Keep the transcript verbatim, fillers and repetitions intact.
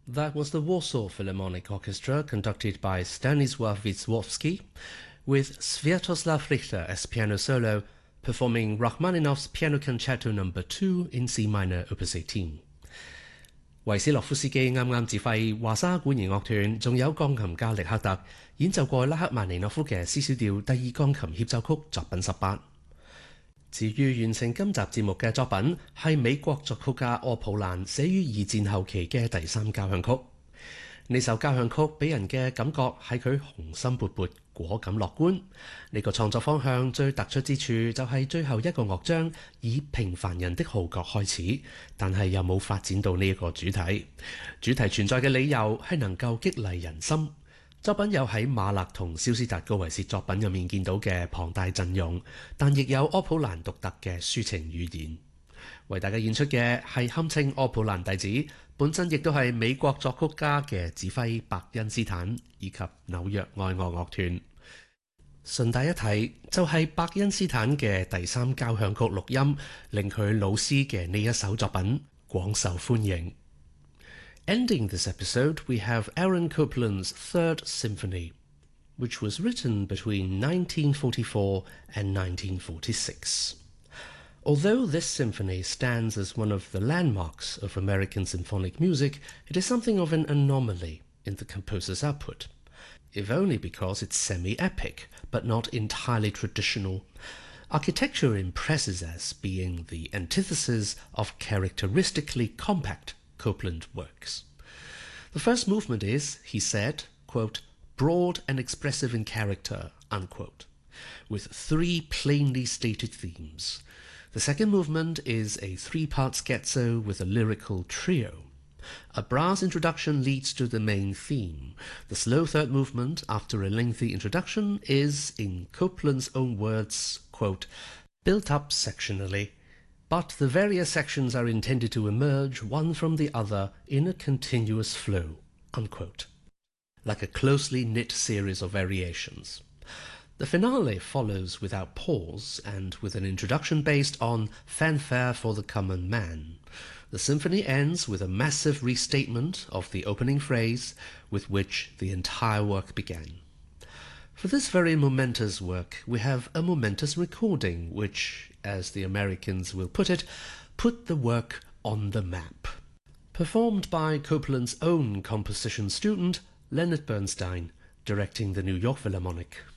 That was the Warsaw Philharmonic Orchestra, conducted by Stanisław Wisłowski, with Sviatoslav Richter as piano solo, performing Rachmaninoff's Piano Concerto number two in C minor opus eighteen. 維斯洛夫斯基啱啱指揮華沙管弦樂團，仲有鋼琴家力克特演奏過拉赫曼尼諾夫嘅 C 小調第二鋼琴協奏曲作品十八。至於完成今集節目嘅作品，係美國作曲家柯普蘭寫於二戰後期嘅第三交響曲。呢首交響曲俾人嘅感覺係佢雄心勃勃、果敢樂觀。呢個創作方向最突出之處就係最後一個樂章以平凡人的號角開始，但係又冇發展到呢一個主題。主題存在嘅理由係能夠激勵人心。作品有喺馬勒同肖斯達高維薛作品入面見到嘅龐大陣容，但亦有柯普蘭獨特嘅抒情語言。為大家演出嘅係堪稱柯普蘭弟子，本身亦都係美國作曲家嘅指揮伯恩斯坦以及紐約愛樂樂團。順帶一提，就係、是、伯恩斯坦嘅第三交響曲錄音，令佢老師嘅呢一首作品廣受歡迎。Ending this episode, we have Aaron Copland's Third Symphony, which was written between nineteen forty-four and nineteen forty-six. Although this symphony stands as one of the landmarks of American symphonic music, it is something of an anomaly in the composer's output, if only because it's semi-epic, but not entirely traditional. Architecture impresses as being the antithesis of characteristically compact Copland works. The first movement is, he said, quote, broad and expressive in character, unquote, with three plainly stated themes. The second movement is a three-part scherzo with a lyrical trio. A brass introduction leads to the main theme. The slow third movement, after a lengthy introduction, is, in Copland's own words, quote, built up sectionally, but the various sections are intended to emerge one from the other in a continuous flow, unquote, like a closely knit series of variations. The finale follows without pause and with an introduction based on Fanfare for the Common Man. The symphony ends with a massive restatement of the opening phrase with which the entire work began. For this very momentous work, we have a momentous recording which, as the Americans will put it, put the work on the map. Performed by Copland's own composition student, Leonard Bernstein, directing the New York Philharmonic.